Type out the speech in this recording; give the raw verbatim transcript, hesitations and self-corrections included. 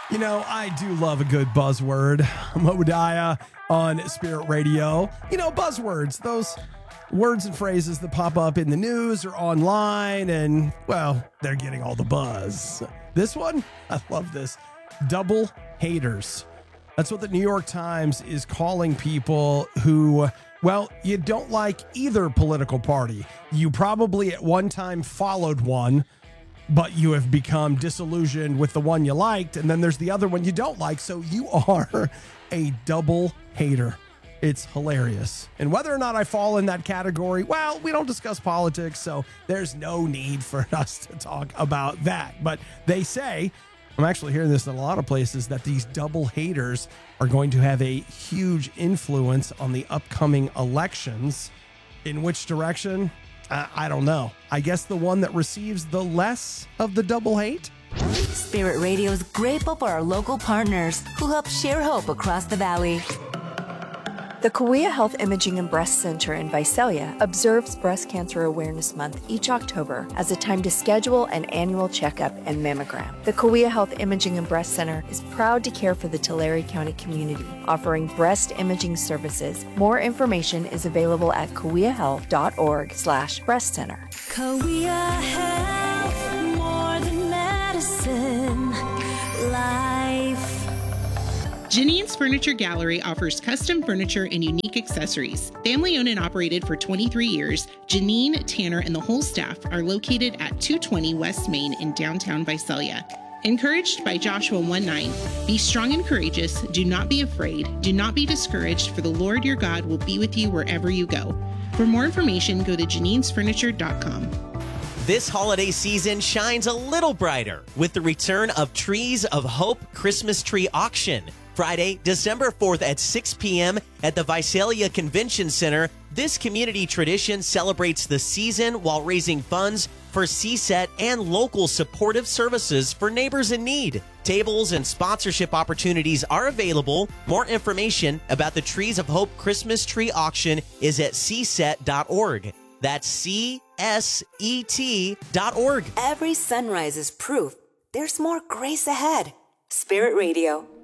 You know, I do love a good buzzword. Moediah on Spirit Radio. You know, buzzwords, those words and phrases that pop up in the news or online, and, well, they're getting all the buzz. This one, I love this. Double haters. That's what the New York Times is calling people who, well, you don't like either political party. You probably at one time followed one, but you have become disillusioned with the one you liked, and then there's the other one you don't like, so you are a double hater. It's hilarious. And whether or not I fall in that category, well, we don't discuss politics, so there's no need for us to talk about that. But they say, I'm actually hearing this in a lot of places, that these double haters are going to have a huge influence on the upcoming elections. In which direction? Uh, I don't know. I guess the one that receives the less of the double hate? Spirit Radio is grateful for our local partners who help share hope across the valley. The Kauai Health Imaging and Breast Center in Visalia observes Breast Cancer Awareness Month each October as a time to schedule an annual checkup and mammogram. The Kauai Health Imaging and Breast Center is proud to care for the Tulare County community, offering breast imaging services. More information is available at kauaihealth.org slash breast center. Kauai Health, more than medicine, life. Janine's Furniture Gallery offers custom furniture and unique accessories. Family owned and operated for twenty-three years, Janine, Tanner, and the whole staff are located at two twenty West Main in downtown Visalia. Encouraged by Joshua one nine, be strong and courageous, do not be afraid, do not be discouraged, for the Lord your God will be with you wherever you go. For more information, go to janines furniture dot com. This holiday season shines a little brighter with the return of Trees of Hope Christmas Tree Auction. Friday, December fourth at six p.m. at the Visalia Convention Center. This community tradition celebrates the season while raising funds for C SET and local supportive services for neighbors in need. Tables and sponsorship opportunities are available. More information about the Trees of Hope Christmas Tree Auction is at c set dot org. That's C S E T dot org. Every sunrise is proof there's more grace ahead. Spirit Radio.